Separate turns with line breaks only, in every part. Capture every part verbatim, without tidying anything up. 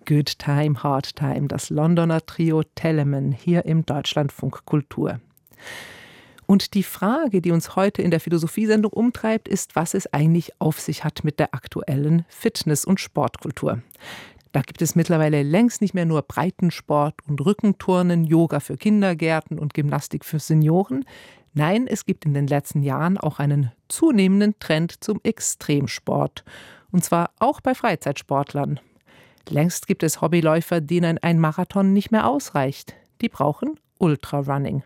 Good Time, Hard Time, das Londoner Trio Telemann hier im Deutschlandfunk Kultur. Und die Frage, die uns heute in der Philosophiesendung umtreibt, ist, was es eigentlich auf sich hat mit der aktuellen Fitness- und Sportkultur. Da gibt es mittlerweile längst nicht mehr nur Breitensport und Rückenturnen, Yoga für Kindergärten und Gymnastik für Senioren. Nein, es gibt in den letzten Jahren auch einen zunehmenden Trend zum Extremsport. Und zwar auch bei Freizeitsportlern. Längst gibt es Hobbyläufer, denen ein Marathon nicht mehr ausreicht. Die brauchen Ultrarunning.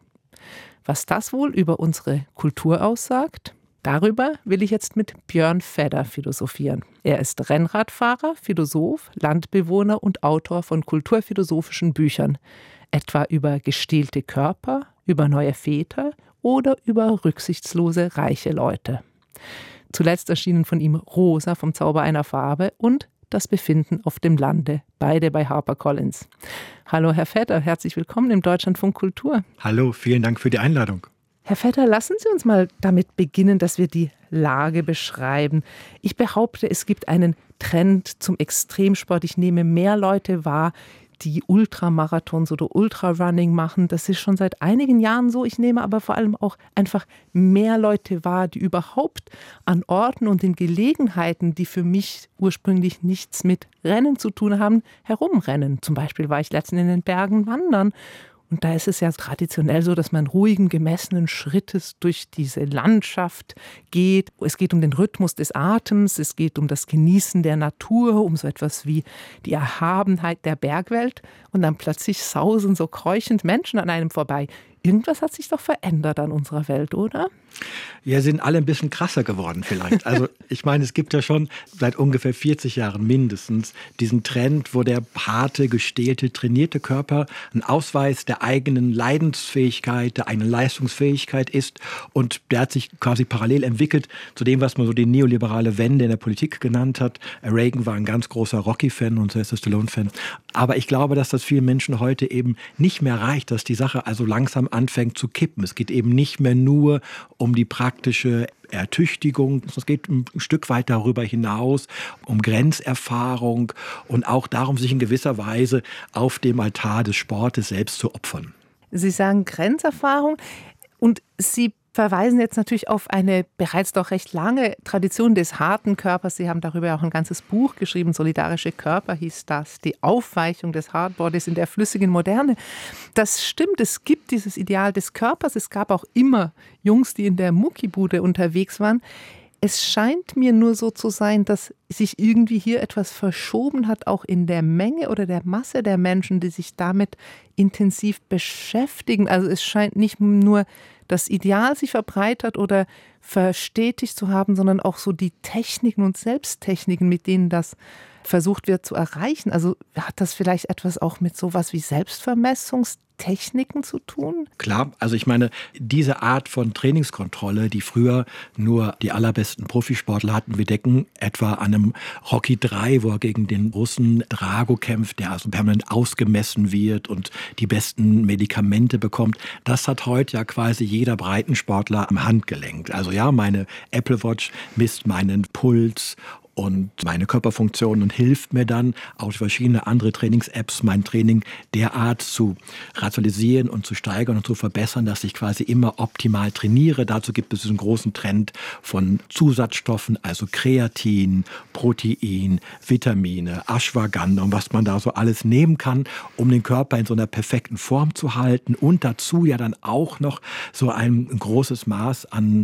Was das wohl über unsere Kultur aussagt? Darüber will ich jetzt mit Björn Fedder philosophieren. Er ist Rennradfahrer, Philosoph, Landbewohner und Autor von kulturphilosophischen Büchern. Etwa über gestählte Körper, über neue Väter oder über rücksichtslose reiche Leute. Zuletzt erschienen von ihm Rosa vom Zauber einer Farbe und Das Befinden auf dem Lande, beide bei HarperCollins. Hallo Herr Fedder, herzlich willkommen im Deutschlandfunk Kultur.
Hallo, vielen Dank für die Einladung.
Herr Fedder, lassen Sie uns mal damit beginnen, dass wir die Lage beschreiben. Ich behaupte, es gibt einen Trend zum Extremsport. Ich nehme mehr Leute wahr, die Ultramarathons oder Ultrarunning machen. Das ist schon seit einigen Jahren so. Ich nehme aber vor allem auch einfach mehr Leute wahr, die überhaupt an Orten und in Gelegenheiten, die für mich ursprünglich nichts mit Rennen zu tun haben, herumrennen. Zum Beispiel war ich letztens in den Bergen wandern. Und da ist es ja traditionell so, dass man ruhigen, gemessenen Schrittes durch diese Landschaft geht. Es geht um den Rhythmus des Atems, es geht um das Genießen der Natur, um so etwas wie die Erhabenheit der Bergwelt. Und dann plötzlich sausen so keuchend Menschen an einem vorbei. Irgendwas hat sich doch verändert an unserer Welt, oder?
Ja, sind alle ein bisschen krasser geworden vielleicht. Also ich meine, es gibt ja schon seit ungefähr vierzig Jahren mindestens diesen Trend, wo der harte, gestählte, trainierte Körper ein Ausweis der eigenen Leidensfähigkeit, der eigenen Leistungsfähigkeit ist. Und der hat sich quasi parallel entwickelt zu dem, was man so die neoliberale Wende in der Politik genannt hat. Reagan war ein ganz großer Rocky-Fan und Sylvester Stallone-Fan. Aber ich glaube, dass das vielen Menschen heute eben nicht mehr reicht, dass die Sache also langsam anfängt zu kippen. Es geht eben nicht mehr nur um die praktische Ertüchtigung. Es geht ein Stück weit darüber hinaus, um Grenzerfahrung und auch darum, sich in gewisser Weise auf dem Altar des Sportes selbst zu opfern.
Sie sagen Grenzerfahrung und Sie verweisen jetzt natürlich auf eine bereits doch recht lange Tradition des harten Körpers. Sie haben darüber auch ein ganzes Buch geschrieben, Solidarische Körper hieß das, die Aufweichung des Hardboards in der flüssigen Moderne. Das stimmt, es gibt dieses Ideal des Körpers. Es gab auch immer Jungs, die in der Muckibude unterwegs waren. Es scheint mir nur so zu sein, dass sich irgendwie hier etwas verschoben hat, auch in der Menge oder der Masse der Menschen, die sich damit intensiv beschäftigen. Also es scheint nicht nur das Ideal sich verbreitert oder verstetigt zu haben, sondern auch so die Techniken und Selbsttechniken, mit denen das versucht wird zu erreichen. Also hat das vielleicht etwas auch mit sowas wie Selbstvermessungstechniken zu tun?
Klar, also ich meine, diese Art von Trainingskontrolle, die früher nur die allerbesten Profisportler hatten, wir denken etwa an einem Rocky drei, wo er gegen den Russen Drago kämpft, der also permanent ausgemessen wird und die besten Medikamente bekommt. Das hat heute ja quasi jeder Breitensportler am Handgelenk. Also ja, meine Apple Watch misst meinen Puls und meine Körperfunktion und hilft mir dann, auch verschiedene andere Trainings-Apps, mein Training derart zu rationalisieren und zu steigern und zu verbessern, dass ich quasi immer optimal trainiere. Dazu gibt es diesen großen Trend von Zusatzstoffen, also Kreatin, Protein, Vitamine, Ashwagandha und was man da so alles nehmen kann, um den Körper in so einer perfekten Form zu halten und dazu ja dann auch noch so ein großes Maß an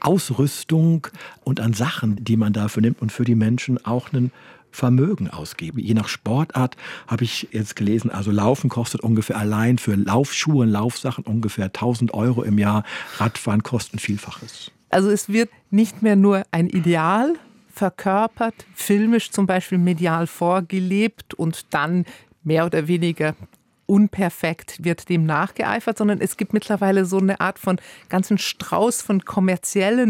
Ausrüstung und an Sachen, die man dafür nimmt und für die Menschen auch ein Vermögen ausgeben. Je nach Sportart habe ich jetzt gelesen, also Laufen kostet ungefähr allein für Laufschuhe und Laufsachen ungefähr tausend Euro im Jahr. Radfahren kostet ein Vielfaches.
Also es wird nicht mehr nur ein Ideal verkörpert, filmisch zum Beispiel medial vorgelebt und dann mehr oder weniger unperfekt wird dem nachgeeifert, sondern es gibt mittlerweile so eine Art von ganzen Strauß von kommerziellen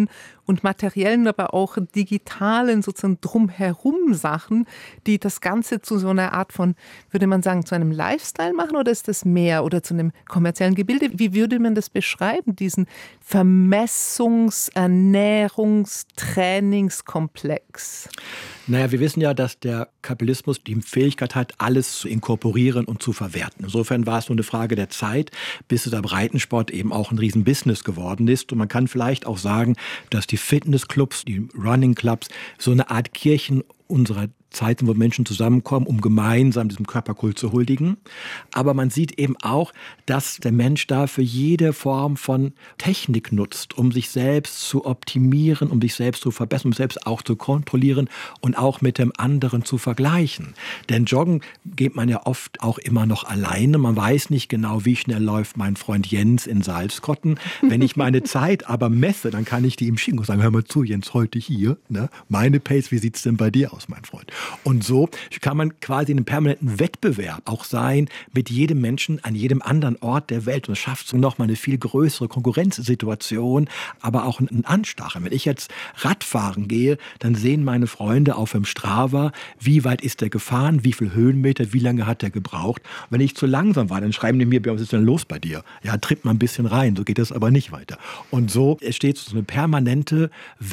und materiellen, aber auch digitalen sozusagen drumherum Sachen, die das Ganze zu so einer Art von, würde man sagen, zu einem Lifestyle machen oder ist das mehr oder zu einem kommerziellen Gebilde? Wie würde man das beschreiben, diesen Vermessungs-, Ernährungs-, Trainingskomplex?
Naja, wir wissen ja, dass der Kapitalismus die Fähigkeit hat, alles zu inkorporieren und zu verwerten. Insofern war es nur eine Frage der Zeit, bis der Breitensport eben auch ein Riesenbusiness geworden ist. Und man kann vielleicht auch sagen, dass die Fitnessclubs, die Running Clubs so eine Art Kirchen unserer Zeiten, wo Menschen zusammenkommen, um gemeinsam diesem Körperkult zu huldigen. Aber man sieht eben auch, dass der Mensch dafür jede Form von Technik nutzt, um sich selbst zu optimieren, um sich selbst zu verbessern, um sich selbst auch zu kontrollieren und auch mit dem anderen zu vergleichen. Denn joggen geht man ja oft auch immer noch alleine. Man weiß nicht genau, wie schnell läuft mein Freund Jens in Salzkotten. Wenn ich meine Zeit aber messe, dann kann ich die ihm schicken und sagen, hör mal zu, Jens, heute hier, ne? Meine Pace, wie sieht's denn bei dir aus, mein Freund? Und so kann man quasi in einem permanenten Wettbewerb auch sein mit jedem Menschen an jedem anderen Ort der Welt. Und es schafft so nochmal eine viel größere Konkurrenzsituation, aber auch einen Anstacheln. Wenn ich jetzt Radfahren gehe, dann sehen meine Freunde auf dem Strava, wie weit ist der gefahren, wie viel Höhenmeter, wie lange hat er gebraucht. Und wenn ich zu langsam war, dann schreiben die mir, was ist denn los bei dir? Ja, tritt mal ein bisschen rein, so geht das aber nicht weiter. Und so entsteht so eine permanente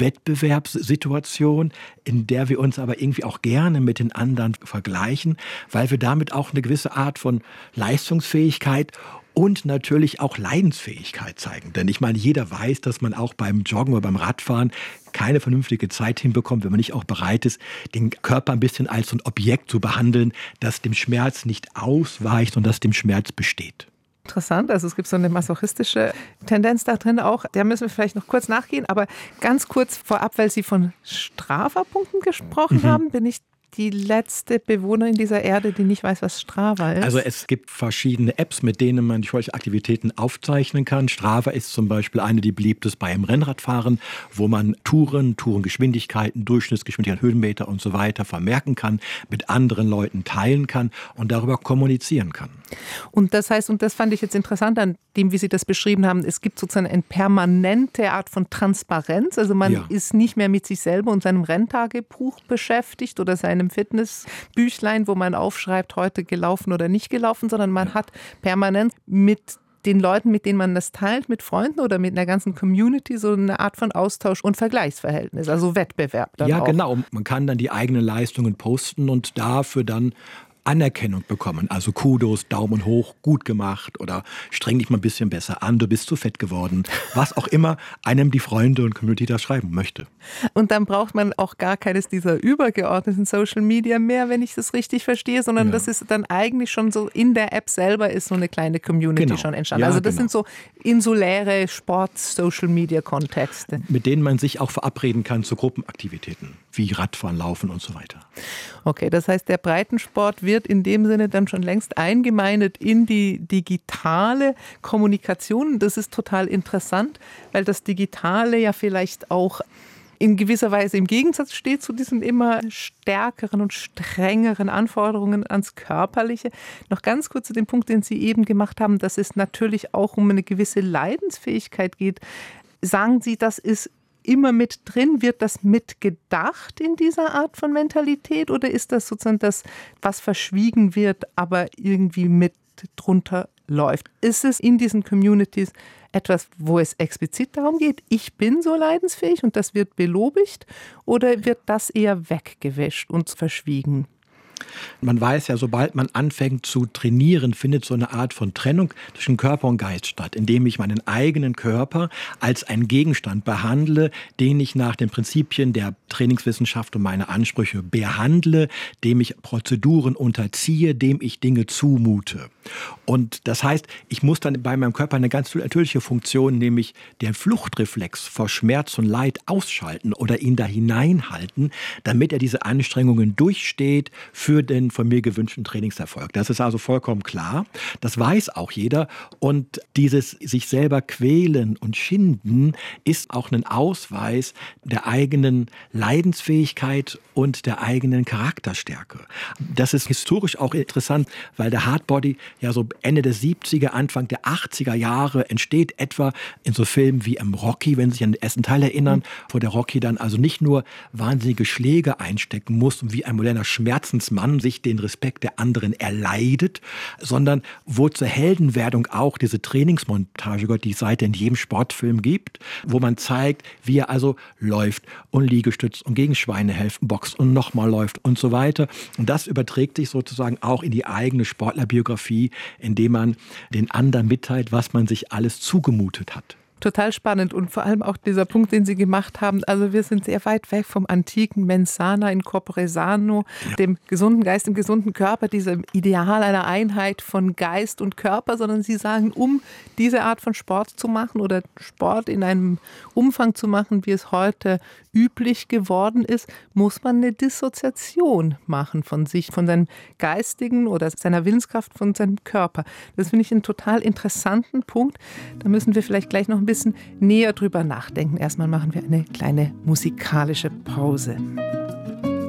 Wettbewerbssituation, in der wir uns aber irgendwie auch gerne mit den anderen vergleichen, weil wir damit auch eine gewisse Art von Leistungsfähigkeit und natürlich auch Leidensfähigkeit zeigen. Denn ich meine, jeder weiß, dass man auch beim Joggen oder beim Radfahren keine vernünftige Zeit hinbekommt, wenn man nicht auch bereit ist, den Körper ein bisschen als so ein Objekt zu behandeln, das dem Schmerz nicht ausweicht und das dem Schmerz besteht.
Interessant, also es gibt so eine masochistische Tendenz da drin auch. Der müssen wir vielleicht noch kurz nachgehen, aber ganz kurz vorab, weil Sie von Strava-Punkten gesprochen mhm. haben, bin ich die letzte Bewohnerin dieser Erde, die nicht weiß, was Strava ist.
Also es gibt verschiedene Apps, mit denen man solche Aktivitäten aufzeichnen kann. Strava ist zum Beispiel eine, die beliebt ist beim Rennradfahren, wo man Touren, Tourengeschwindigkeiten, Durchschnittsgeschwindigkeit, Höhenmeter und so weiter vermerken kann, mit anderen Leuten teilen kann und darüber kommunizieren kann.
Und das heißt, und das fand ich jetzt interessant an dem, wie Sie das beschrieben haben, es gibt sozusagen eine permanente Art von Transparenz. Also man ja. ist nicht mehr mit sich selber und seinem Renntagebuch beschäftigt oder seinem Fitnessbüchlein, wo man aufschreibt, heute gelaufen oder nicht gelaufen, sondern man ja. hat permanent mit den Leuten, mit denen man das teilt, mit Freunden oder mit einer ganzen Community, so eine Art von Austausch und Vergleichsverhältnis, also Wettbewerb. Dann
ja,
auch.
Genau. Man kann dann die eigenen Leistungen posten und dafür dann Anerkennung bekommen. Also Kudos, Daumen hoch, gut gemacht oder streng dich mal ein bisschen besser an, du bist zu fett geworden. Was auch immer einem die Freunde und Community da schreiben möchte.
Und dann braucht man auch gar keines dieser übergeordneten Social Media mehr, wenn ich das richtig verstehe, sondern ja. das ist dann eigentlich schon so, in der App selber ist so eine kleine Community genau. schon entstanden. Ja, also das genau. sind so insuläre Sport-Social-Media-Kontexte.
Mit denen man sich auch verabreden kann zu Gruppenaktivitäten, wie Radfahren, Laufen und so weiter.
Okay, das heißt, der Breitensport wird in dem Sinne dann schon längst eingemeindet in die digitale Kommunikation. Das ist total interessant, weil das Digitale ja vielleicht auch in gewisser Weise im Gegensatz steht zu diesen immer stärkeren und strengeren Anforderungen ans Körperliche. Noch ganz kurz zu dem Punkt, den Sie eben gemacht haben, dass es natürlich auch um eine gewisse Leidensfähigkeit geht. Sagen Sie, das ist immer mit drin? Wird das mitgedacht in dieser Art von Mentalität oder ist das sozusagen das, was verschwiegen wird, aber irgendwie mit drunter läuft? Ist es in diesen Communities etwas, wo es explizit darum geht, ich bin so leidensfähig und das wird belobigt, oder wird das eher weggewischt und verschwiegen?
Man weiß ja, sobald man anfängt zu trainieren, findet so eine Art von Trennung zwischen Körper und Geist statt, indem ich meinen eigenen Körper als einen Gegenstand behandle, den ich nach den Prinzipien der Trainingswissenschaft und meine Ansprüche behandle, dem ich Prozeduren unterziehe, dem ich Dinge zumute. Und das heißt, ich muss dann bei meinem Körper eine ganz natürliche Funktion, nämlich den Fluchtreflex vor Schmerz und Leid ausschalten oder ihn da hineinhalten, damit er diese Anstrengungen durchsteht für den den von mir gewünschten Trainingserfolg. Das ist also vollkommen klar. Das weiß auch jeder. Und dieses sich selber quälen und schinden ist auch ein Ausweis der eigenen Leidensfähigkeit und der eigenen Charakterstärke. Das ist historisch auch interessant, weil der Hardbody ja so Ende der siebziger, Anfang der achtziger Jahre entsteht, etwa in so Filmen wie im Rocky, wenn Sie sich an den ersten Teil erinnern, wo der Rocky dann also nicht nur wahnsinnige Schläge einstecken muss und wie ein moderner Schmerzensmann sich den Respekt der anderen erleidet, sondern wo zur Heldenwerdung auch diese Trainingsmontage gehört, die es seitdem in jedem Sportfilm gibt, wo man zeigt, wie er also läuft und Liegestütz und gegen Schweine helfen, boxt und nochmal läuft und so weiter. Und das überträgt sich sozusagen auch in die eigene Sportlerbiografie, indem man den anderen mitteilt, was man sich alles zugemutet hat.
Total spannend und vor allem auch dieser Punkt, den Sie gemacht haben. Also wir sind sehr weit weg vom antiken Mens sana in corpore sano, ja. dem gesunden Geist, dem gesunden Körper, diesem Ideal einer Einheit von Geist und Körper, sondern Sie sagen, um diese Art von Sport zu machen oder Sport in einem Umfang zu machen, wie es heute üblich geworden ist, muss man eine Dissoziation machen von sich, von seinem geistigen oder seiner Willenskraft, von seinem Körper. Das finde ich einen total interessanten Punkt. Da müssen wir vielleicht gleich noch ein bisschen näher drüber nachdenken. Erstmal machen wir eine kleine musikalische Pause.